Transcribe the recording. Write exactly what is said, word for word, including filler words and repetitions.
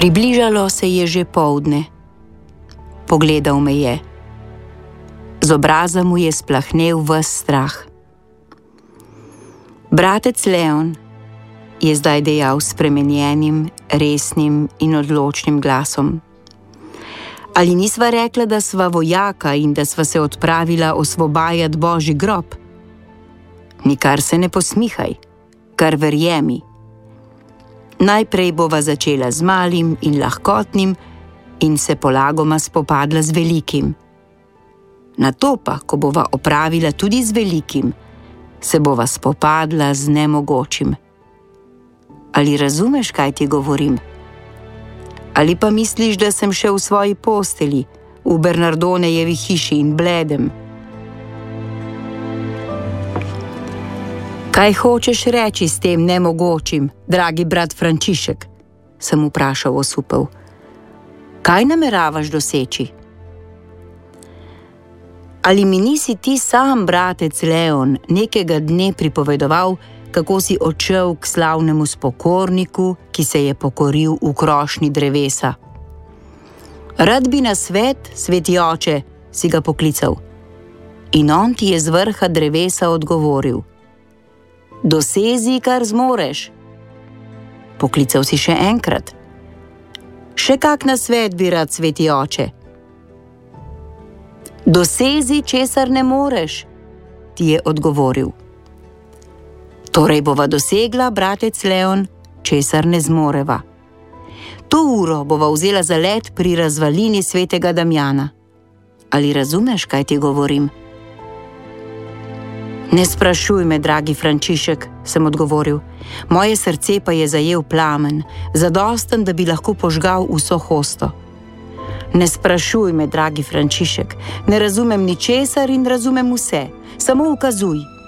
Približalo se je že poldne. Pogledal me je. Z obraza mu je splahnel ves strah. Bratec Leon, je zdaj dejal spremenjenim, resnim in odločnim glasom. Ali nisva rekla, da sva vojaka in da sva se odpravila osvobajati Božji grob? Nikar se ne posmihaj, kar verjemi. Najprej bova začela z malim in lahkotnim in se polagoma spopadla z velikim. Nato pa, ko bova opravila tudi z velikim, se bova spopadla z nemogočim. Ali razumeš, kaj ti govorim? Ali pa misliš, da sem še v svoji posteli, v Bernardonejevi hiši in bledem? Kaj hočeš reči s tem nemogočim, dragi brat Frančišek? Sem vprašal osupel. Kaj nameravaš doseči? Ali mi nisi ti sam, bratec Leon, nekega dne pripovedoval, kako si odšel k slavnemu spokorniku, ki se je pokoril v krošnji drevesa? Rad bi na svet, sveti oče, si ga poklical. In on ti je z vrha drevesa odgovoril: Dosezi, kar zmoreš. Poklical si še enkrat. Še kak na svet bi rad, sveti oče? Dosezi, česar ne moreš, ti je odgovoril. Torej bova dosegla, bratec Leon, česar ne zmoreva. To uro bova vzela za let pri razvalini svetega Damjana. Ali razumeš, kaj ti govorim? Ne sprašuj me, dragi Frančišek, sem odgovoril. Moje srce pa je zajel plamen, zadosten, da bi lahko požgal vso hosto. Ne sprašuj me, dragi Frančišek, ne razumem ničesar in razumem vse, samo ukazuj.